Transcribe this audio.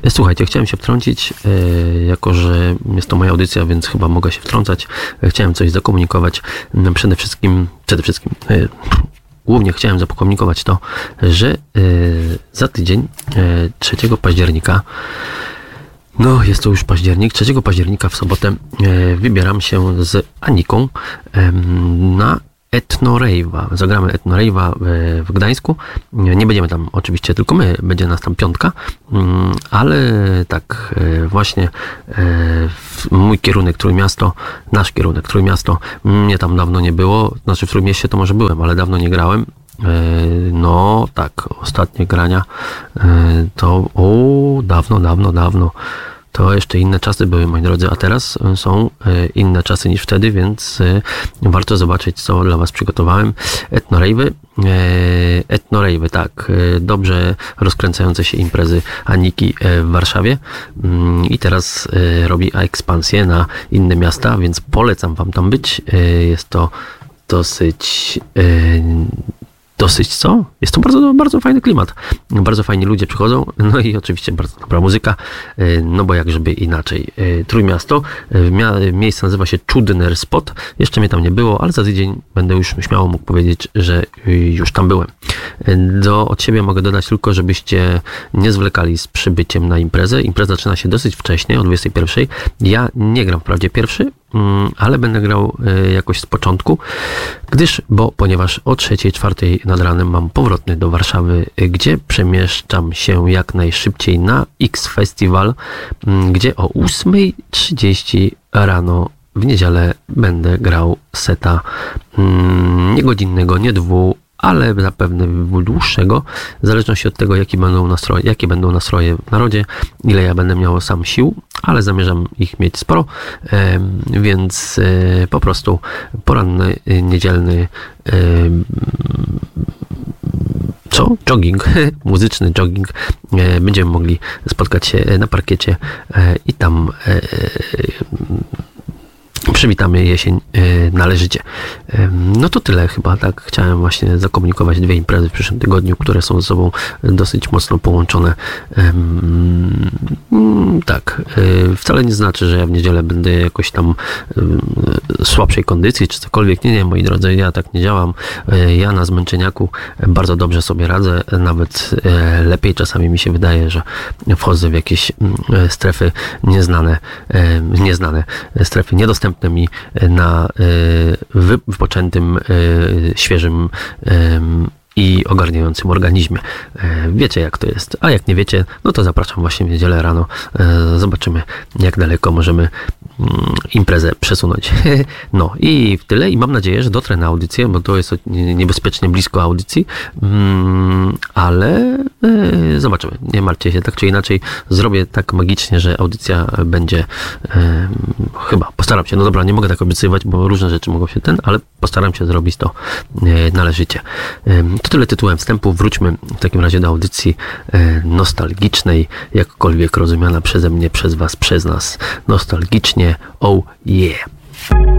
Słuchajcie, chciałem się wtrącić, jako że jest to moja audycja, więc chyba mogę się wtrącać. Chciałem coś zakomunikować. Przede wszystkim, głównie chciałem zakomunikować to, że za tydzień, 3 października, no jest to już październik, 3 października w sobotę wybieram się z Aniką na Ethno-Rave'a. Zagramy Ethno-Rave'a w Gdańsku. Nie będziemy tam oczywiście tylko my, będzie nas tam 5, ale tak właśnie mój kierunek Trójmiasto, nasz kierunek Trójmiasto, mnie tam dawno nie było, znaczy w Trójmieście to może byłem, ale dawno nie grałem. No tak, ostatnie grania to dawno. To jeszcze inne czasy były, moi drodzy, a teraz są inne czasy niż wtedy, więc warto zobaczyć, co dla Was przygotowałem. Ethno-rave'y, tak, dobrze rozkręcające się imprezy Aniki w Warszawie i teraz robi ekspansję na inne miasta, więc polecam Wam tam być. Jest to dosyć co? Jest to bardzo, bardzo fajny klimat. Bardzo fajni ludzie przychodzą, no i oczywiście bardzo dobra muzyka, no bo jak żeby inaczej. Trójmiasto, miejsce nazywa się Czudner Spot. Jeszcze mnie tam nie było, ale za tydzień będę już śmiało mógł powiedzieć, że już tam byłem. Od siebie mogę dodać tylko, żebyście nie zwlekali z przybyciem na imprezę. Impreza zaczyna się dosyć wcześnie, o 21:00. Ja nie gram wprawdzie pierwszy, ale będę grał jakoś z początku, ponieważ o 3:00-4:00 nad ranem mam powrotny do Warszawy, gdzie przemieszczam się jak najszybciej na X Festival, gdzie o 8:30 rano w niedzielę będę grał seta nie godzinnego, nie ale zapewne dłuższego, w zależności od tego, jakie będą nastroje w narodzie, ile ja będę miał sam sił, ale zamierzam ich mieć sporo, więc po prostu poranny, niedzielny jogging, muzyczny jogging. Będziemy mogli spotkać się na parkiecie i tam przywitamy jesień należycie. No to tyle chyba, tak. Chciałem właśnie zakomunikować 2 imprezy w przyszłym tygodniu, które są ze sobą dosyć mocno połączone. Tak. Wcale nie znaczy, że ja w niedzielę będę jakoś tam słabszej kondycji, czy cokolwiek. Nie, moi drodzy, ja tak nie działam. Ja na zmęczeniaku bardzo dobrze sobie radzę, nawet lepiej czasami mi się wydaje, że wchodzę w jakieś strefy nieznane strefy niedostępne mi na wypoczętym, świeżym i ogarniającym organizmie. Wiecie, jak to jest. A jak nie wiecie, no to zapraszam właśnie w niedzielę rano. Zobaczymy, jak daleko możemy imprezę przesunąć. No i w tyle. I mam nadzieję, że dotrę na audycję, bo to jest niebezpiecznie blisko audycji. Ale zobaczymy. Nie martwcie się. Tak czy inaczej zrobię tak magicznie, że audycja będzie chyba. Postaram się. No dobra, nie mogę tak obiecywać, bo różne rzeczy mogą się ale postaram się zrobić to należycie. To tyle tytułem wstępu. Wróćmy w takim razie do audycji nostalgicznej, jakkolwiek rozumiana przeze mnie, przez Was, przez nas. Nostalgicznie. Oh yeah!